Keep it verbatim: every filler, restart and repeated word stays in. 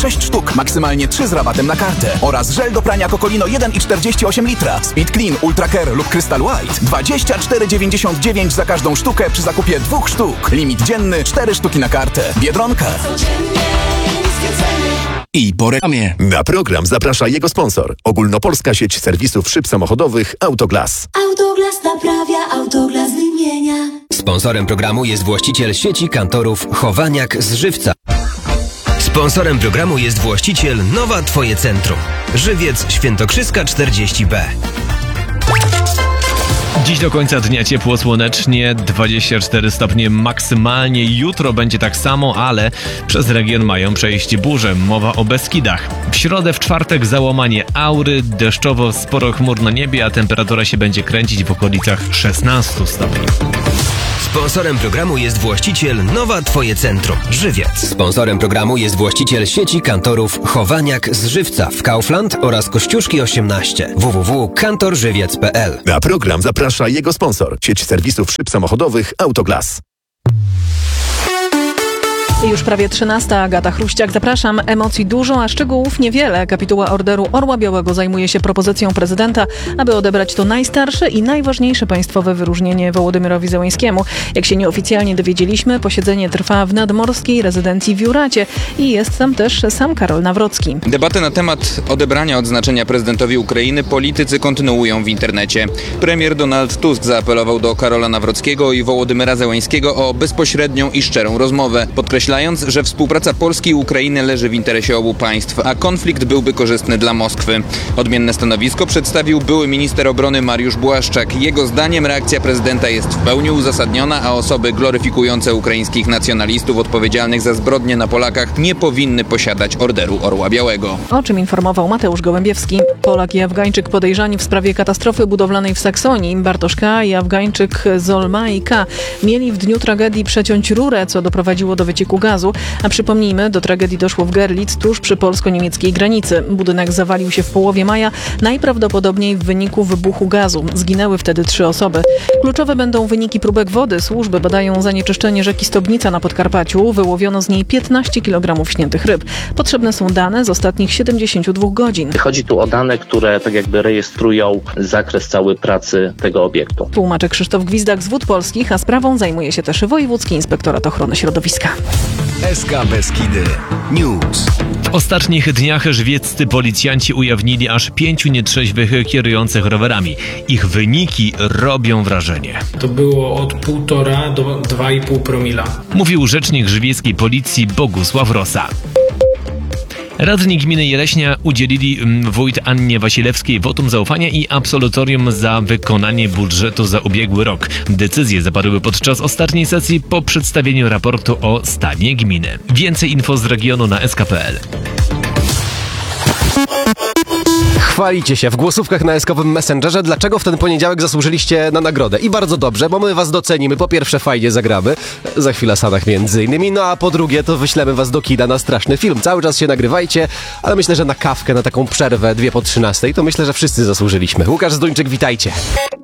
sześć sztuk, maksymalnie trzy z rabatem na kartę. Oraz żel do prania Cocolino jeden i czterdzieści osiem litra, Speed Clean, Ultra Care lub Crystal White dwadzieścia cztery dziewięćdziesiąt dziewięć za każdą sztukę przy zakupie dwóch sztuk. Limit dzienny cztery sztuki na kartę. Biedronka. I po reklamie. Na program zaprasza jego sponsor. Ogólnopolska sieć serwisów szyb samochodowych Autoglas. Autoglas naprawia, Autoglas wymienia. Sponsorem programu jest właściciel sieci kantorów Chowaniak z Żywca. Sponsorem programu jest właściciel Nowa Twoje Centrum. Żywiec Świętokrzyska czterdzieści B. Dziś do końca dnia ciepło, słonecznie, dwadzieścia cztery stopnie maksymalnie. Jutro będzie tak samo, ale przez region mają przejść burze. Mowa o Beskidach. W środę, w czwartek załamanie aury, deszczowo, sporo chmur na niebie, a temperatura się będzie kręcić w okolicach szesnaście stopni. Sponsorem programu jest właściciel Nowa Twoje Centrum. Żywiec. Sponsorem programu jest właściciel sieci kantorów Chowaniak z Żywca w Kaufland oraz Kościuszki osiemnaście. w w w kropka kantor żywiec kropka p l. Na program zaprasza jego sponsor. Sieć serwisów szyb samochodowych Autoglas. Już prawie trzynasta. Agata Chruściak. Zapraszam. Emocji dużo, a szczegółów niewiele. Kapituła Orderu Orła Białego zajmuje się propozycją prezydenta, aby odebrać to najstarsze i najważniejsze państwowe wyróżnienie Wołodymyrowi Zełańskiemu. Jak się nieoficjalnie dowiedzieliśmy, posiedzenie trwa w nadmorskiej rezydencji w Juracie i jest tam też sam Karol Nawrocki. Debatę na temat odebrania odznaczenia prezydentowi Ukrainy politycy kontynuują w internecie. Premier Donald Tusk zaapelował do Karola Nawrockiego i Wołodymyra Zełańskiego o bezpośrednią i szczerą rozmowę, podkreślając, że współpraca Polski i Ukrainy leży w interesie obu państw, a konflikt byłby korzystny dla Moskwy. Odmienne stanowisko przedstawił były minister obrony Mariusz Błaszczak. Jego zdaniem reakcja prezydenta jest w pełni uzasadniona, a osoby gloryfikujące ukraińskich nacjonalistów odpowiedzialnych za zbrodnie na Polakach nie powinny posiadać Orderu Orła Białego. O czym informował Mateusz Gołębiewski. Polak i Afgańczyk podejrzani w sprawie katastrofy budowlanej w Saksonii. Bartosz K. i Afgańczyk Zolmai K. mieli w dniu tragedii przeciąć rurę, co doprowadziło do wycieku gazu. A przypomnijmy, do tragedii doszło w Görlitz, tuż przy polsko-niemieckiej granicy. Budynek zawalił się w połowie maja, najprawdopodobniej w wyniku wybuchu gazu. Zginęły wtedy trzy osoby. Kluczowe będą wyniki próbek wody. Służby badają zanieczyszczenie rzeki Stobnica na Podkarpaciu. Wyłowiono z niej piętnaście kilogramów śniętych ryb. Potrzebne są dane z ostatnich siedemdziesięciu dwóch godzin. Chodzi tu o dane, które tak jakby rejestrują zakres całej pracy tego obiektu. Tłumaczy Krzysztof Gwizdak z Wód Polskich, a sprawą zajmuje się też Wojewódzki Inspektorat Ochrony Środowiska. S K Beskidy News. W ostatnich dniach żywieccy policjanci ujawnili aż pięciu nietrzeźwych kierujących rowerami. Ich wyniki robią wrażenie. To było od półtora do dwa i pół promila. Mówił rzecznik żywieckiej policji Bogusław Rosa. Radni gminy Jeleśnia udzielili wójt Annie Wasilewskiej wotum zaufania i absolutorium za wykonanie budżetu za ubiegły rok. Decyzje zapadły podczas ostatniej sesji po przedstawieniu raportu o stanie gminy. Więcej info z regionu na S K kropka p l. Chwalicie się w głosówkach na eskowym Messengerze, dlaczego w ten poniedziałek zasłużyliście na nagrodę. I bardzo dobrze, bo my was docenimy. Po pierwsze, fajnie zagramy, za chwilę Sanach między innymi, no a po drugie, to wyślemy was do kina na straszny film. Cały czas się nagrywajcie, ale myślę, że na kawkę, na taką przerwę, dwie po trzynastej, to myślę, że wszyscy zasłużyliśmy. Łukasz Zduńczyk, witajcie.